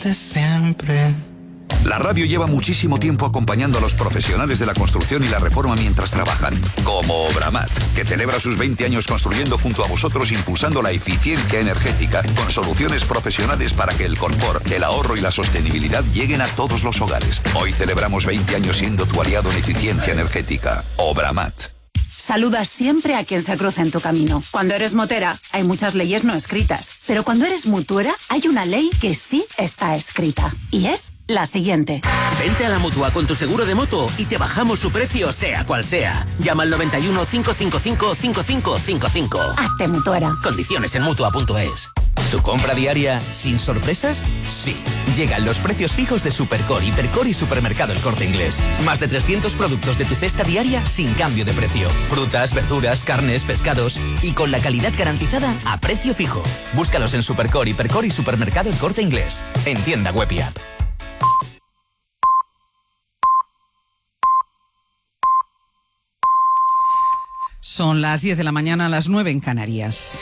desde siempre. La radio lleva muchísimo tiempo acompañando a los profesionales de la construcción y la reforma mientras trabajan, como Obramat, que celebra sus 20 años construyendo junto a vosotros, impulsando la eficiencia energética con soluciones profesionales para que el confort, el ahorro y la sostenibilidad lleguen a todos los hogares. Hoy celebramos 20 años siendo tu aliado en eficiencia energética. Obramat. Saludas siempre a quien se cruza en tu camino. Cuando eres motera, hay muchas leyes no escritas. Pero cuando eres mutuera, hay una ley que sí está escrita. Y es la siguiente. Vente a la Mutua con tu seguro de moto y te bajamos su precio, sea cual sea. Llama al 91 555 5555. Hazte mutuera. Condiciones en Mutua.es. ¿Tu compra diaria sin sorpresas? Sí. Llegan los precios fijos de Supercore, Hipercore y Supermercado El Corte Inglés. Más de 300 productos de tu cesta diaria sin cambio de precio. Frutas, verduras, carnes, pescados y con la calidad garantizada a precio fijo. Búscalos en Supercore, Hipercore y Supermercado El Corte Inglés. En tienda web y app. Son las 10 de la mañana, las 9 en Canarias.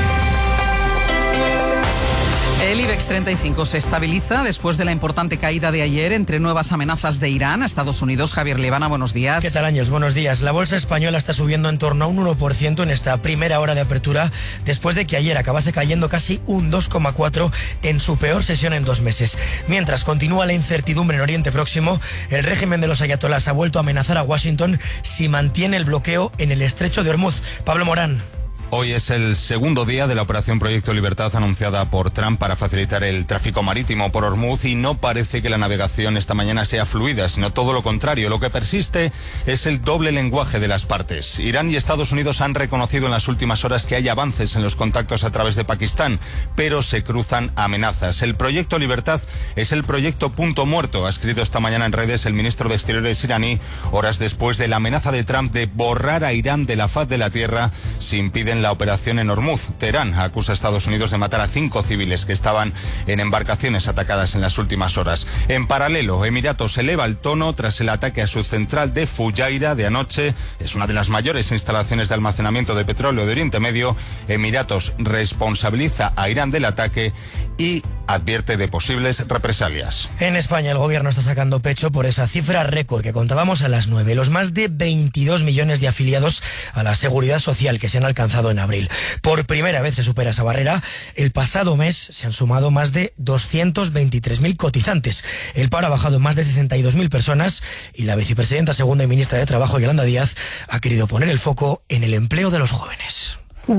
El IBEX 35 se estabiliza después de la importante caída de ayer entre nuevas amenazas de Irán a Estados Unidos. Javier Liebana, buenos días. ¿Qué tal, Ángels? Buenos días. La bolsa española está subiendo en torno a un 1% en esta primera hora de apertura, después de que ayer acabase cayendo casi un 2,4% en su peor sesión en 2 meses. Mientras continúa la incertidumbre en Oriente Próximo, el régimen de los ayatolás ha vuelto a amenazar a Washington si mantiene el bloqueo en el estrecho de Hormuz. Pablo Morán. Hoy es el segundo día de la Operación Proyecto Libertad anunciada por Trump para facilitar el tráfico marítimo por Hormuz y no parece que la navegación esta mañana sea fluida, sino todo lo contrario. Lo que persiste es el doble lenguaje de las partes. Irán y Estados Unidos han reconocido en las últimas horas que hay avances en los contactos a través de Pakistán, pero se cruzan amenazas. El Proyecto Libertad es el proyecto punto muerto, ha escrito esta mañana en redes el ministro de Exteriores iraní, horas después de la amenaza de Trump de borrar a Irán de la faz de la tierra si impiden la operación en Hormuz. Teherán acusa a Estados Unidos de matar a 5 civiles que estaban en embarcaciones atacadas en las últimas horas. En paralelo, Emiratos eleva el tono tras el ataque a su central de Fujairah de anoche. Es una de las mayores instalaciones de almacenamiento de petróleo de Oriente Medio. Emiratos responsabiliza a Irán del ataque y advierte de posibles represalias. En España el gobierno está sacando pecho por esa cifra récord que contábamos a las 9, los más de 22 millones de afiliados a la Seguridad Social que se han alcanzado en abril. Por primera vez se supera esa barrera. El pasado mes se han sumado más de 223.000 cotizantes. El paro ha bajado en más de 62.000 personas y la vicepresidenta segunda y ministra de Trabajo, Yolanda Díaz, ha querido poner el foco en el empleo de los jóvenes.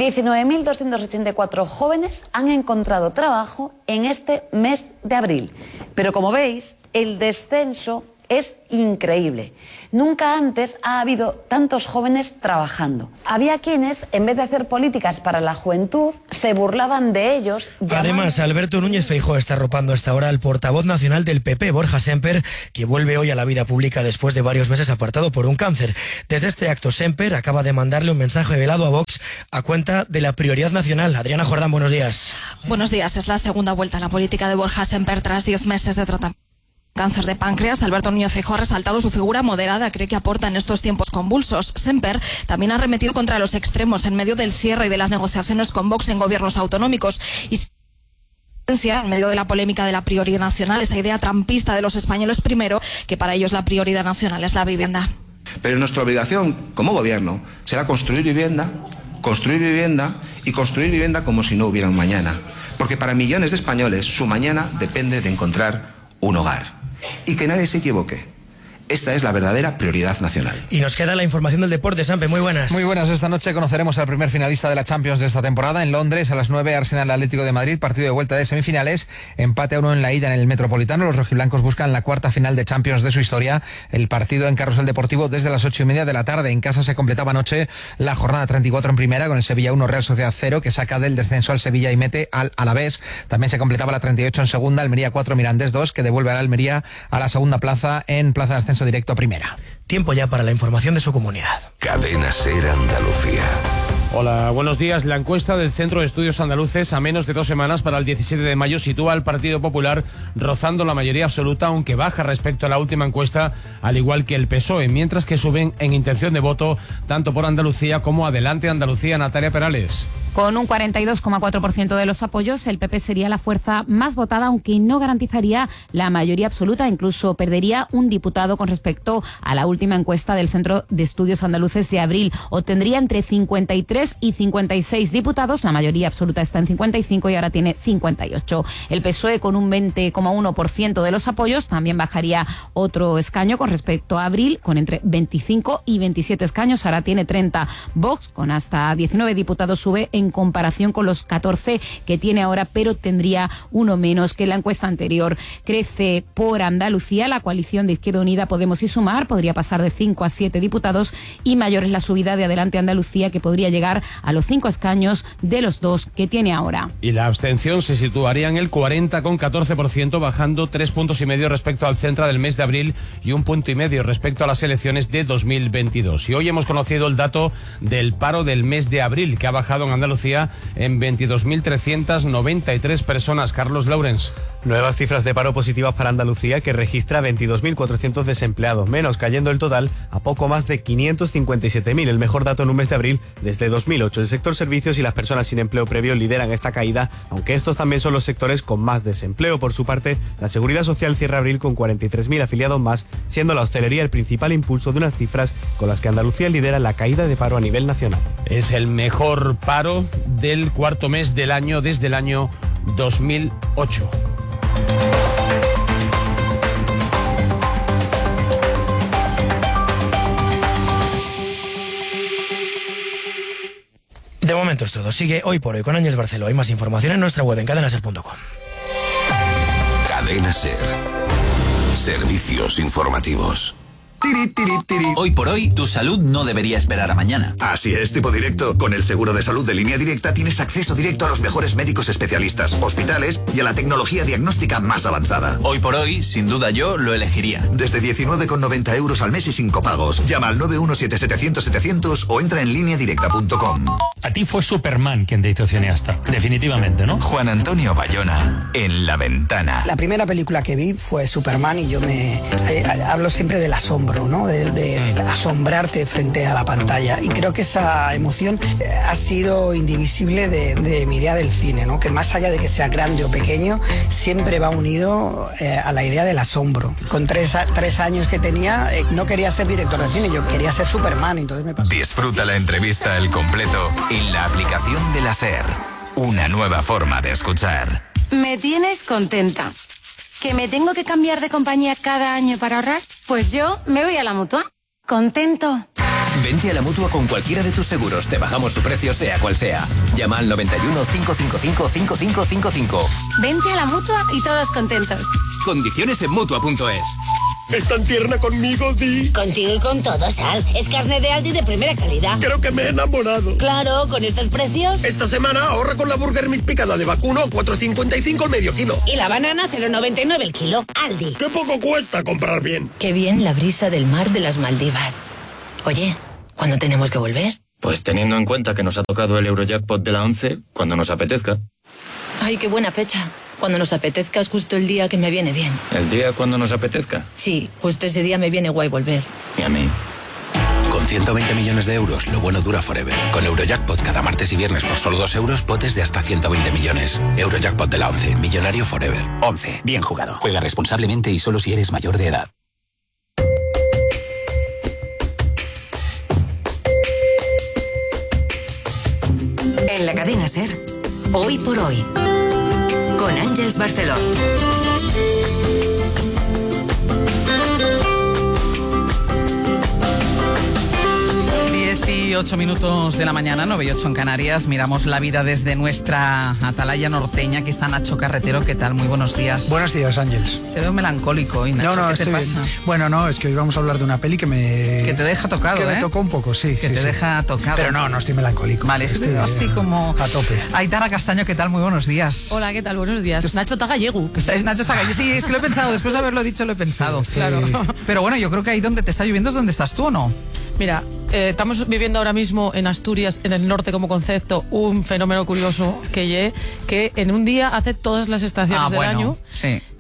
19.284 jóvenes han encontrado trabajo en este mes de abril. Pero como veis, el descenso es increíble. Nunca antes ha habido tantos jóvenes trabajando. Había quienes, en vez de hacer políticas para la juventud, se burlaban de ellos. Además, Alberto Núñez Feijóo está arropando hasta ahora al portavoz nacional del PP, Borja Semper, que vuelve hoy a la vida pública después de varios meses apartado por un cáncer. Desde este acto, Semper acaba de mandarle un mensaje velado a Vox a cuenta de la prioridad nacional. Adriana Jordán, buenos días. Buenos días. Es la segunda vuelta a la política de Borja Semper tras 10 meses de tratamiento. Cáncer de páncreas. Alberto Núñez Feijóo ha resaltado su figura moderada, cree que aporta en estos tiempos convulsos. Semper también ha arremetido contra los extremos en medio del cierre y de las negociaciones con Vox en gobiernos autonómicos y en medio de la polémica de la prioridad nacional, esa idea trampista de los españoles primero, que para ellos la prioridad nacional es la vivienda. Pero nuestra obligación como gobierno será construir vivienda y construir vivienda como si no hubiera un mañana. Porque para millones de españoles su mañana depende de encontrar un hogar. Y que nadie se equivoque. Esta es la verdadera prioridad nacional. Y nos queda la información del deporte, Sampe. Muy buenas. Muy buenas. Esta noche conoceremos al primer finalista de la Champions de esta temporada. En Londres, a las 9, Arsenal Atlético de Madrid, partido de vuelta de semifinales. Empate a 1 en la ida en el Metropolitano. Los rojiblancos buscan la cuarta final de Champions de su historia. El partido en Carrusel Deportivo desde las 8:30 de la tarde. En casa se completaba anoche la jornada 34 en primera con el Sevilla 1, Real Sociedad 0, que saca del descenso al Sevilla y mete al Alavés. También se completaba la 38 en segunda, Almería 4, Mirandés 2, que devuelve a la Almería a la segunda plaza en plaza de ascenso directo a primera. Tiempo ya para la información de su comunidad. Cadena SER Andalucía. Hola, buenos días. La encuesta del Centro de Estudios Andaluces a menos de 2 semanas para el 17 de mayo sitúa al Partido Popular rozando la mayoría absoluta, aunque baja respecto a la última encuesta, al igual que el PSOE, mientras que suben en intención de voto tanto por Andalucía como Adelante Andalucía. Natalia Perales. Con un 42,4% de los apoyos, el PP sería la fuerza más votada, aunque no garantizaría la mayoría absoluta. Incluso perdería un diputado con respecto a la última encuesta del Centro de Estudios Andaluces de abril. Obtendría entre 53 y 56 diputados. La mayoría absoluta está en 55 y ahora tiene 58. El PSOE, con un 20,1% de los apoyos, también bajaría otro escaño con respecto a abril, con entre 25 y 27 escaños. Ahora tiene 30. Vox, con hasta 19 diputados, sube en comparación con los 14 que tiene ahora, pero tendría uno menos que en la encuesta anterior. Crece por Andalucía la coalición de Izquierda Unida, Podemos y Sumar. Podría pasar de 5 a 7 diputados, y mayor es la subida de Adelante Andalucía, que podría llegar a los 5 escaños de los 2 que tiene ahora. Y la abstención se situaría en el 40,14%, bajando 3,5 puntos respecto al centro del mes de abril y 1,5 puntos respecto a las elecciones de 2022. Y hoy hemos conocido el dato del paro del mes de abril, que ha bajado en Andalucía en 22.393 personas. Carlos Laurens. Nuevas cifras de paro positivas para Andalucía, que registra 22.400 desempleados menos, cayendo el total a poco más de 557.000, el mejor dato en un mes de abril desde 2008. El sector servicios y las personas sin empleo previo lideran esta caída, aunque estos también son los sectores con más desempleo. Por su parte, la Seguridad Social cierra abril con 43.000 afiliados más, siendo la hostelería el principal impulso de unas cifras con las que Andalucía lidera la caída de paro a nivel nacional. Es el mejor paro del cuarto mes del año desde el año 2008. De momento es todo. Sigue Hoy por Hoy con Ángeles Barceló. Hay más información en nuestra web en cadenaser.com. Cadena Ser. Servicios informativos. Hoy por hoy, tu salud no debería esperar a mañana. Así es, Tipo Directo. Con el seguro de salud de Línea Directa tienes acceso directo a los mejores médicos especialistas, hospitales y a la tecnología diagnóstica más avanzada. Hoy por hoy, sin duda yo lo elegiría. Desde 19,90 euros al mes y sin copagos. Llama al 917-700-700 o entra en lineadirecta.com. A ti fue Superman quien te hizo cineasta, definitivamente, ¿no? Juan Antonio Bayona, en La Ventana. La primera película que vi fue Superman y yo hablo siempre del asombro, ¿no? De asombrarte frente a la pantalla, y creo que esa emoción ha sido indivisible de mi idea del cine, ¿no? Que más allá de que sea grande o pequeño, siempre va unido a la idea del asombro. Con tres años que tenía, no quería ser director de cine, yo quería ser Superman, entonces me pasó. Disfruta la entrevista al completo en la aplicación de la SER. Una nueva forma de escuchar. Me tienes contenta. ¿Que me tengo que cambiar de compañía cada año para ahorrar? Pues yo me voy a la Mutua. Contento. Vente a la Mutua con cualquiera de tus seguros. Te bajamos su precio, sea cual sea. Llama al 91 555 5555. Vente a la Mutua y todos contentos. Condiciones en Mutua.es. ¿Es tan tierna conmigo, Di? Contigo y con todo, Sal. Es carne de Aldi de primera calidad. Creo que me he enamorado. Claro, con estos precios. Esta semana ahorra con la Burger Meat picada de vacuno, 4,55 el medio kilo. Y la banana, 0,99 el kilo. Aldi. ¡Qué poco cuesta comprar bien! Qué bien la brisa del mar de las Maldivas. Oye, ¿cuándo tenemos que volver? Pues teniendo en cuenta que nos ha tocado el Eurojackpot de la 11, cuando nos apetezca. Ay, qué buena fecha. Cuando nos apetezca es justo el día que me viene bien. ¿El día cuando nos apetezca? Sí, justo ese día me viene guay volver. Y a mí. Con 120 millones de euros, lo bueno dura forever. Con Eurojackpot cada martes y viernes por solo 2 euros, potes de hasta 120 millones. Eurojackpot de la 11, millonario forever. 11. Bien jugado. Juega responsablemente y solo si eres mayor de edad. En la cadena SER, Hoy por Hoy, con Ángeles Barceló. 18 minutos de la mañana, 9 y 8 en Canarias. Miramos la vida desde nuestra atalaya norteña. Aquí está Nacho Carretero. ¿Qué tal? Muy buenos días. Buenos días, Ángeles. Te veo melancólico hoy, Nacho. No, ¿Qué te pasa? Bien. Bueno, no, es que hoy vamos a hablar de una peli que te deja tocado, que me tocó un poco, sí. Que te deja tocado. Pero no estoy melancólico. Vale, estoy así como... a tope. Aitana Castaño, ¿qué tal? Muy buenos días. Hola, ¿qué tal? Buenos días. Nacho está gallego. Nacho está gallego. Sí, es que lo he pensado. Después de haberlo dicho, lo he pensado. Sí, claro. Pero bueno, yo creo que ahí donde te está lloviendo es donde estás tú, ¿o no? Mira, estamos viviendo ahora mismo en Asturias, en el norte como concepto, un fenómeno curioso que en un día hace todas las estaciones del año. Sí.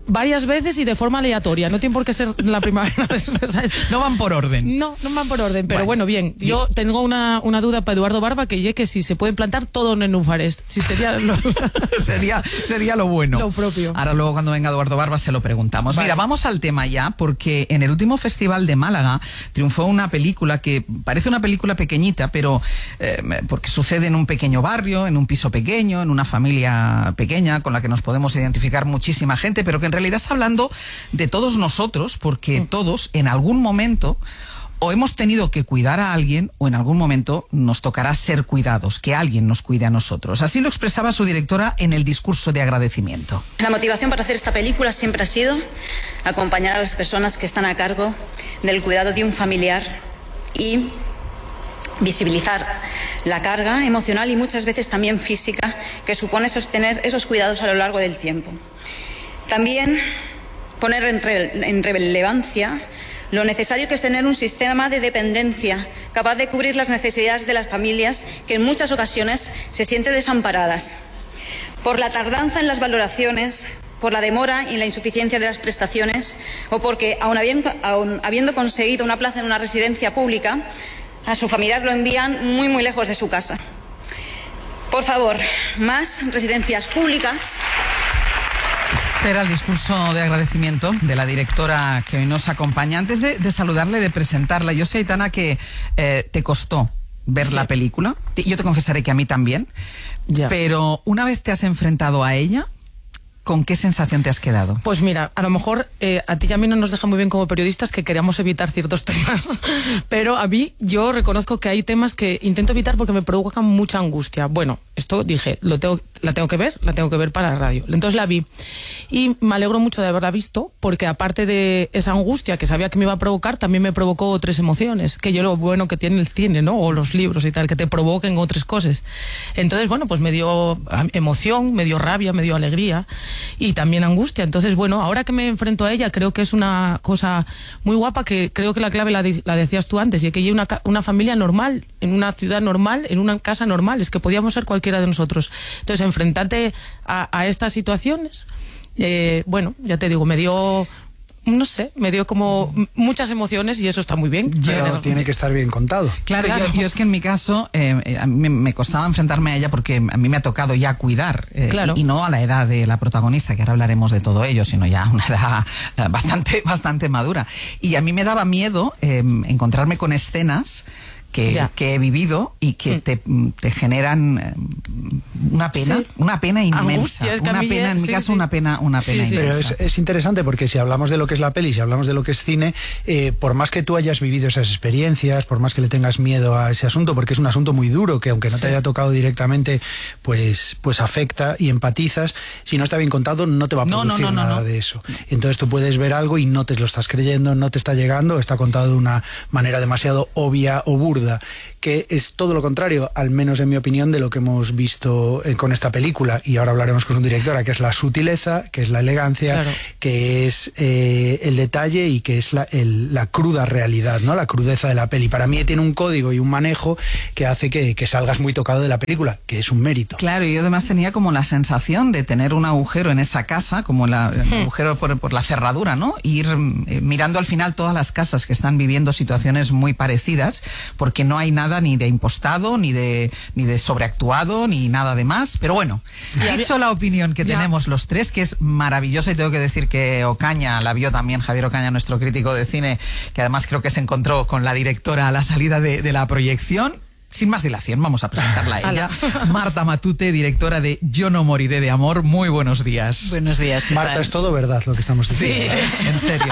varias veces y de forma aleatoria. No tiene por qué ser la primavera. No van por orden. No van por orden. Pero bueno, bien. Yo tengo una duda para Eduardo Barba, que si se puede plantar todo en nenúfares. Si sería lo... sería lo bueno. Lo propio. Ahora luego cuando venga Eduardo Barba se lo preguntamos. Vale. Mira, vamos al tema ya, porque en el último festival de Málaga triunfó una película que parece una película pequeñita, pero porque sucede en un pequeño barrio, en un piso pequeño, en una familia pequeña con la que nos podemos identificar muchísima gente, pero que en realidad está hablando de todos nosotros, porque todos en algún momento o hemos tenido que cuidar a alguien o en algún momento nos tocará ser cuidados, que alguien nos cuide a nosotros. Así lo expresaba su directora en el discurso de agradecimiento. La motivación para hacer esta película siempre ha sido acompañar a las personas que están a cargo del cuidado de un familiar y visibilizar la carga emocional y muchas veces también física que supone sostener esos cuidados a lo largo del tiempo. También poner en relevancia lo necesario que es tener un sistema de dependencia capaz de cubrir las necesidades de las familias que en muchas ocasiones se sienten desamparadas por la tardanza en las valoraciones, por la demora y la insuficiencia de las prestaciones o porque, aun habiendo conseguido una plaza en una residencia pública, a su familiar lo envían muy, muy lejos de su casa. Por favor, más residencias públicas. Este era el discurso de agradecimiento de la directora que hoy nos acompaña. Antes de saludarle, de presentarla, yo sé, Aitana, que te costó ver la película. Yo te confesaré que a mí también. Ya. Pero una vez te has enfrentado a ella, ¿con qué sensación te has quedado? Pues mira, a lo mejor a ti y a mí no nos deja muy bien como periodistas que queramos evitar ciertos temas, pero a mí yo reconozco que hay temas que intento evitar porque me provocan mucha angustia. Bueno, esto dije, la tengo que ver para la radio. Entonces la vi y me alegro mucho de haberla visto porque aparte de esa angustia que sabía que me iba a provocar, también me provocó otras emociones, que yo lo bueno que tiene el cine, ¿no? O los libros y tal, que te provoquen otras cosas. Entonces, bueno, pues me dio emoción, me dio rabia, me dio alegría y también angustia. Entonces, bueno, ahora que me enfrento a ella, creo que es una cosa muy guapa, que creo que la clave la decías tú antes, y que hay una familia normal, en una ciudad normal, en una casa normal, es que podíamos ser cualquiera de nosotros. Entonces, enfrentarte a estas situaciones, bueno, ya te digo, me dio como muchas emociones y eso está muy bien. Pero tiene que estar bien contado. Claro. Yo es que en mi caso a mí me costaba enfrentarme a ella porque a mí me ha tocado ya cuidar y no a la edad de la protagonista, que ahora hablaremos de todo ello, sino ya a una edad bastante madura. Y a mí me daba miedo encontrarme con escenas que he vivido y que te generan una pena, sí, una pena inmensa. Angustia, es que una pena, en mi caso, una pena inmensa. Pero es interesante porque si hablamos de lo que es la peli, si hablamos de lo que es cine, por más que tú hayas vivido esas experiencias, por más que le tengas miedo a ese asunto, porque es un asunto muy duro, que aunque no te haya tocado directamente, pues afecta y empatizas, si no está bien contado no te va a producir nada de eso. Entonces tú puedes ver algo y no te lo estás creyendo, no te está llegando, está contado de una manera demasiado obvia o burda, que es todo lo contrario, al menos en mi opinión, de lo que hemos visto con esta película. Y ahora hablaremos con su directora, que es la sutileza, que es la elegancia, claro, que es el detalle y que es la cruda realidad, ¿no? La crudeza de la peli. Para mí tiene un código y un manejo que hace que salgas muy tocado de la película, que es un mérito. Claro, y yo además tenía como la sensación de tener un agujero en esa casa, como el agujero por la cerradura, ¿no? Ir mirando al final todas las casas que están viviendo situaciones muy parecidas, porque no hay nada ni de impostado, ni de sobreactuado, ni nada de más. Pero bueno, dicho la opinión que tenemos los tres, que es maravillosa, y tengo que decir que Ocaña la vio también, Javier Ocaña, nuestro crítico de cine, que además creo que se encontró con la directora a la salida de la proyección. Sin más dilación, vamos a presentarla a ella. Marta Matute, directora de Yo no moriré de amor. Muy buenos días. Buenos días. Marta, es todo verdad lo que estamos diciendo. Sí, en serio.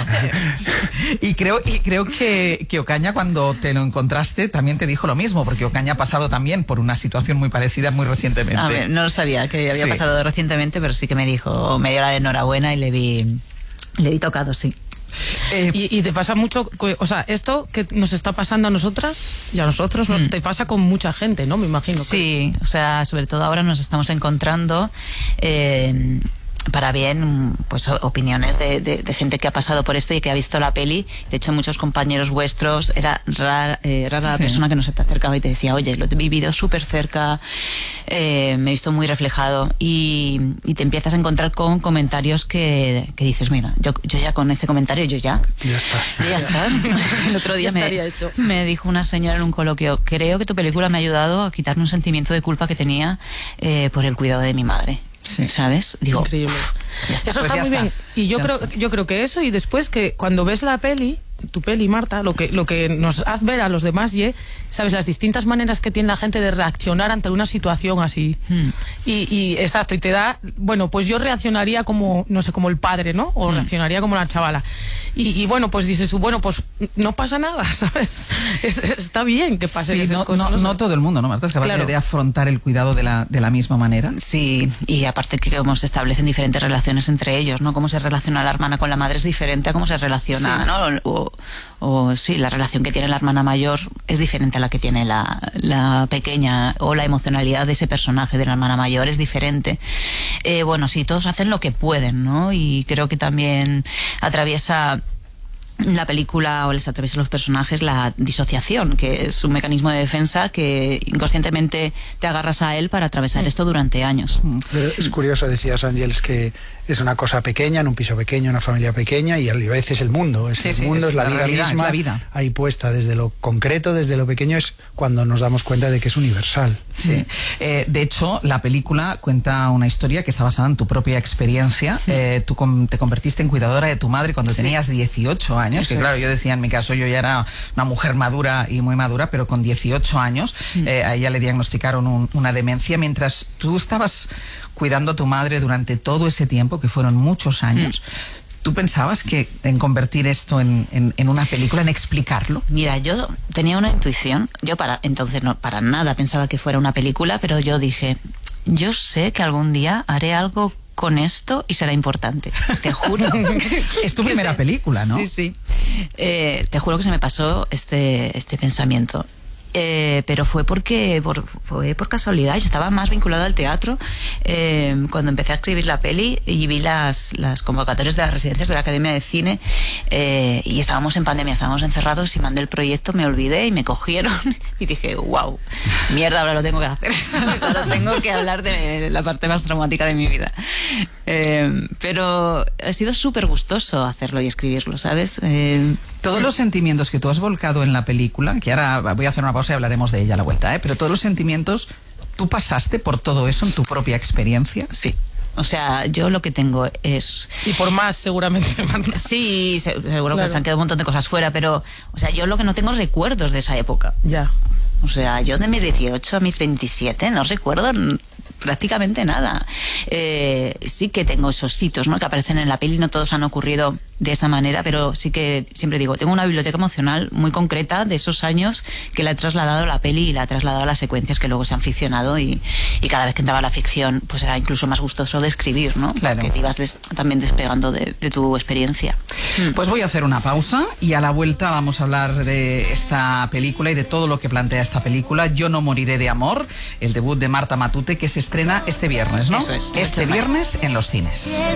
Y creo que Ocaña, cuando te lo encontraste, también te dijo lo mismo, porque Ocaña ha pasado también por una situación muy parecida muy recientemente. A ver, no lo sabía que había pasado recientemente, pero sí que me dijo, me dio la enhorabuena y le vi tocado, sí. Y te pasa mucho, o sea, esto que nos está pasando a nosotras y a nosotros, te pasa con mucha gente, ¿no? Me imagino. Sí, o sea, sobre todo ahora nos estamos encontrando para bien, pues opiniones de gente que ha pasado por esto y que ha visto la peli. De hecho, muchos compañeros vuestros, era rara la persona que no se te acercaba y te decía, oye, lo he vivido súper cerca, me he visto muy reflejado, y te empiezas a encontrar con comentarios que dices, mira, yo ya con este comentario, ya está. El otro día me dijo una señora en un coloquio, creo que tu película me ha ayudado a quitarme un sentimiento de culpa que tenía por el cuidado de mi madre. Sí. ¿Sabes? Digo, increíble. Eso está muy bien. Y yo creo que eso, y después que cuando ves la peli, tu peli, Marta, lo que nos hace ver a los demás, sabes, las distintas maneras que tiene la gente de reaccionar ante una situación así. Y exacto, y te da, bueno, pues yo reaccionaría como, no sé, como el padre, ¿no? O reaccionaría como la chavala. Y bueno, pues dices tú, bueno, pues no pasa nada, ¿sabes? Está bien que pasen esas cosas. No todo el mundo, ¿no, Marta? Es capaz de afrontar el cuidado de la misma manera. Sí, y aparte que cómo se establecen diferentes relaciones entre ellos, ¿no? Cómo se relaciona la hermana con la madre es diferente a cómo se relaciona, ¿no? O sí, la relación que tiene la hermana mayor es diferente a la que tiene la pequeña, o la emocionalidad de ese personaje de la hermana mayor es diferente. Bueno, sí, todos hacen lo que pueden, ¿no? Y creo que también atraviesa la película, o les atraviesa a los personajes, la disociación, que es un mecanismo de defensa que inconscientemente te agarras a él para atravesar esto durante años. Pero es curioso, decías, Ángeles, que es una cosa pequeña, en un piso pequeño, una familia pequeña, y a veces el mundo, es la vida misma, es la vida ahí puesta, desde lo concreto, desde lo pequeño, es cuando nos damos cuenta de que es universal. Sí. De hecho, la película cuenta una historia que está basada en tu propia experiencia. Tú te convertiste en cuidadora de tu madre cuando tenías 18 años, que claro, yo decía, en mi caso yo ya era una mujer madura y muy madura, pero con 18 años a ella le diagnosticaron una demencia. Mientras tú estabas cuidando a tu madre durante todo ese tiempo, que fueron muchos años, ¿tú pensabas que en convertir esto en una película, en explicarlo? Mira, yo tenía una intuición. Yo entonces no para nada pensaba que fuera una película, pero yo dije, yo sé que algún día haré algo con esto y será importante. Te juro. Es tu primera película, ¿no? Sí. Te juro que se me pasó este pensamiento. Pero fue por casualidad. Yo estaba más vinculada al teatro cuando empecé a escribir la peli y vi las convocatorias de las residencias de la Academia de Cine, y estábamos en pandemia, estábamos encerrados, y mandé el proyecto, me olvidé y me cogieron y dije, wow, mierda, ahora lo tengo que hacer, ¿sabes? Ahora tengo que hablar de la parte más traumática de mi vida. Pero ha sido súper gustoso hacerlo y escribirlo, ¿sabes? Todos los sentimientos que tú has volcado en la película, que ahora voy a hacer una pausa y hablaremos de ella a la vuelta, pero todos los sentimientos, ¿tú pasaste por todo eso en tu propia experiencia? Sí. O sea, yo lo que tengo es... Y por más, seguramente. Sí, seguro que se han quedado un montón de cosas fuera, pero, o sea, yo lo que no tengo es recuerdos de esa época. Ya. O sea, yo de mis 18 a mis 27 no recuerdo prácticamente nada. Sí que tengo esos hitos, ¿no?, que aparecen en la peli. No todos han ocurrido de esa manera, pero sí que siempre digo, tengo una biblioteca emocional muy concreta de esos años que la he trasladado a la peli y la he trasladado a las secuencias que luego se han ficcionado, y cada vez que entraba la ficción pues era incluso más gustoso de escribir, ¿no? Claro. Porque te ibas también despegando de tu experiencia. Pues voy a hacer una pausa y a la vuelta vamos a hablar de esta película y de todo lo que plantea esta película, Yo no moriré de amor, el debut de Marta Matute, que se estrena este viernes, ¿no? Eso es. Este viernes en los cines.